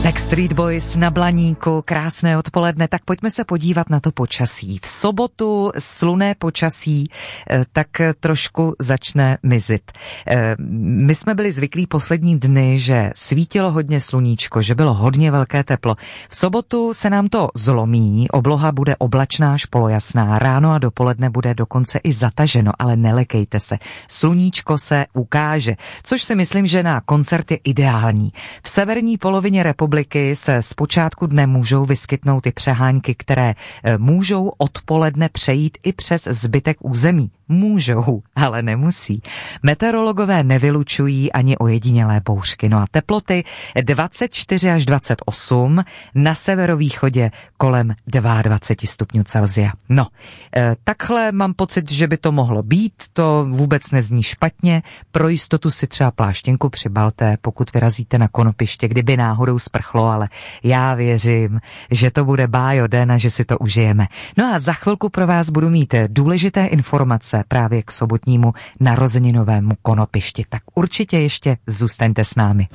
Backstreet Boys na Blaníku, krásné odpoledne, tak pojďme se podívat na to počasí. V sobotu slunné počasí tak trošku začne mizit. My jsme byli zvyklí poslední dny, že svítilo hodně sluníčko, že bylo hodně velké teplo. V sobotu se nám to zlomí, obloha bude oblačná až polojasná, ráno a dopoledne bude dokonce i zataženo, ale nelekejte se. Sluníčko se ukáže, což si myslím, že na koncert je ideální. V severní polovině republiky se z počátku dne můžou vyskytnout i přehánky, které můžou odpoledne přejít i přes zbytek území. Můžou, ale nemusí. Meteorologové nevylučují ani ojedinělé bouřky. No a teploty 24 až 28, na severovýchodě kolem 22 stupňů Celsia. No, takhle mám pocit, že by to mohlo být, to vůbec nezní špatně. Pro jistotu si třeba pláštěnku přibalte, pokud vyrazíte na konopiště, kdyby náhodou sprchlo, ale já věřím, že to bude bájo den a že si to užijeme. No a za chvilku pro vás budu mít důležité informace právě k sobotnímu narozeninovému konopišti. Tak určitě ještě zůstaňte s námi.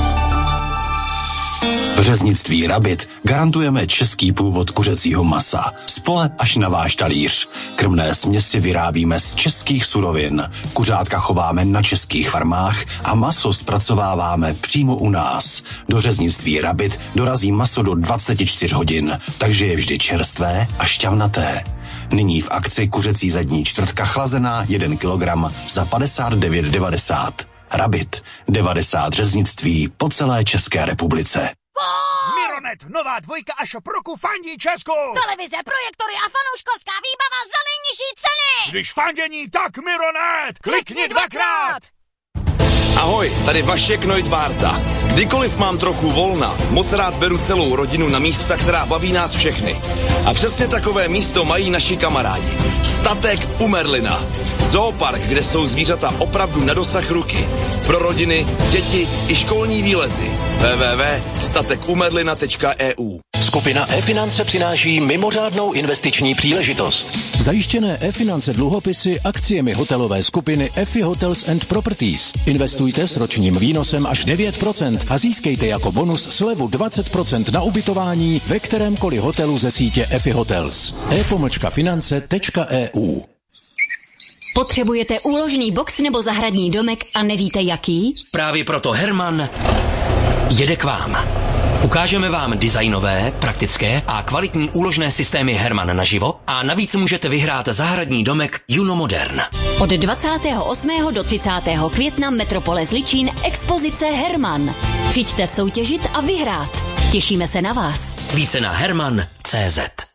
V řeznictví Rabit garantujeme český původ kuřecího masa. Z pole až na váš talíř. Krmné směsi vyrábíme z českých surovin. Kuřátka chováme na českých farmách a maso zpracováváme přímo u nás. Do řeznictví Rabit dorazí maso do 24 hodin, takže je vždy čerstvé a šťavnaté. Nyní v akci kuřecí zadní čtvrtka chlazená 1 kilogram za 59,90. Rabit, 90 řeznictví po celé České republice. Mironet, nová dvojka a shop roku fandí Česku! Televize, projektory a fanouškovská výbava za nejnižší ceny! Když fandění, tak Mironet! Klikni dvakrát! Ahoj, tady Vašek Neutbárta. Kdykoliv mám trochu volna, moc rád beru celou rodinu na místa, která baví nás všechny. A přesně takové místo mají naši kamarádi. Statek u Merlina. Zoopark, kde jsou zvířata opravdu na dosah ruky. Pro rodiny, děti i školní výlety. www.statekumerlina.eu. Skupina e-finance přináší mimořádnou investiční příležitost. Zajištěné e-finance dluhopisy akciemi hotelové skupiny EFI Hotels and Properties. Investujte s ročním výnosem až 9% a získejte jako bonus slevu 20% na ubytování ve kterémkoliv hotelu ze sítě EFI Hotels. e-finance.eu. Potřebujete úložný box nebo zahradní domek a nevíte jaký? Právě proto Herman jede k vám. Ukážeme vám designové, praktické a kvalitní úložné systémy Herman naživo a navíc můžete vyhrát zahradní domek Juno Modern. Od 28. do 30. května Metropole Zličín expozice Herman. Přijďte soutěžit a vyhrát. Těšíme se na vás. Více na herman.cz.